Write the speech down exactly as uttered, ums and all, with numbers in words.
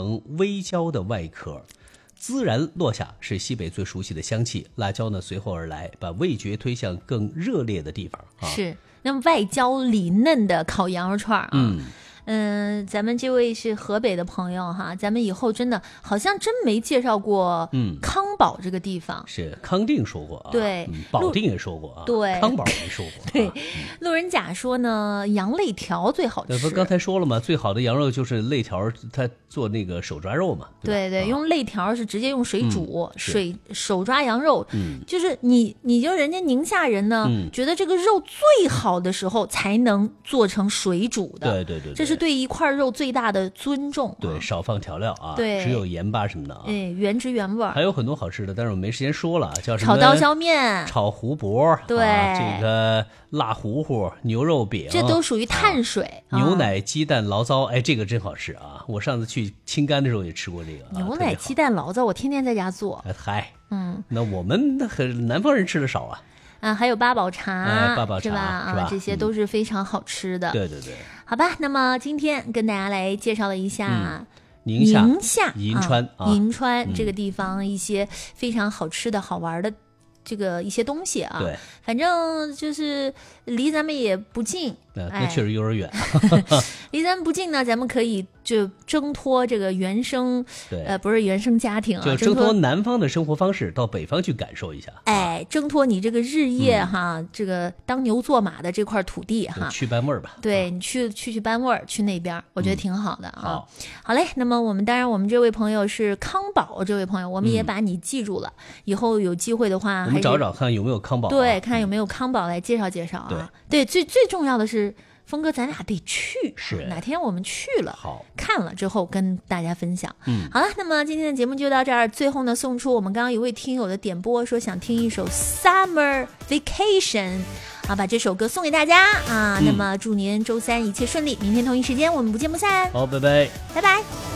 层微胶的外壳，孜然落下是西北最熟悉的香气，辣椒呢随后而来，把味觉推向更热烈的地方。啊、 是，那么外焦里嫩的烤羊肉串啊。 嗯嗯，咱们这位是河北的朋友哈，咱们以后真的好像真没介绍过， 嗯， 康宝这个地方。 是康定说过啊， 对， 嗯、保定也说过啊， 对， 康宝没说过、啊。 对， 嗯、 路人甲说呢，羊肋条最好吃。 不刚才说了吗？最好的羊肉就是肋条，它做那个手抓肉嘛。 对 对, 对、啊，用肋条是直接用水煮，嗯、水手抓羊肉， 嗯， 就是你，你就人家宁夏人呢， 嗯、 觉得这个肉最好的时候才能做成水煮的。 对对 对, 对， 这是对一块肉最大的尊重、啊。 对，少放调料啊， 对， 只有盐巴什么的啊。 对，原汁原味。 还有很多好吃的，但是我没时间说了，叫什么？ 炒刀削面、 炒胡脖， 对、 啊，这个辣糊糊、牛肉饼， 这都属于碳水。 啊、牛奶鸡蛋醪糟，哎，这个真好吃啊！我上次去青甘的时候也吃过这个。啊、 牛奶鸡蛋醪糟，我天天在家做。 嗨， 嗯， 那我们很南方人吃的少啊。 啊，还有八宝茶， 哎、八宝茶是吧？ 是吧？ 啊，这些都是非常好吃的。 嗯、对对对。 好吧，那么今天跟大家来介绍了一下。 嗯宁夏、 宁夏银川、 啊、银川、嗯、这个地方一些非常好吃的好玩的这个一些东西啊， 对， 反正就是离咱们也不近， 那那确实幼儿园， 哎、离咱们不近呢，咱们可以就挣脱这个原生， 对， 呃，不是原生家庭啊， 就挣脱南方的生活方式，到北方去感受一下， 哎，挣脱你这个日夜、 嗯、 哈，这个当牛做马的这块土地哈， 去搬味儿吧， 对你去去去搬味儿，去那边，我觉得挺好的啊。 嗯、好， 好嘞，那么我们当然我们这位朋友是康宝这位朋友，我们也把你记住了，嗯、以后有机会的话， 我们找找看有没有康宝、啊， 对，看有没有康宝来介绍介绍啊。 对， 对，最最重要的是。峰哥，咱俩得去， 是哪天我们去了， 好看了之后跟大家分享。 嗯， 好了，那么今天的节目就到这儿。最后呢，送出我们刚刚有位听友的点播，说想听一首《Summer Vacation》，啊，把这首歌送给大家啊。嗯、那么祝您周三一切顺利，明天同一时间我们不见不散。 好，拜拜， 拜拜。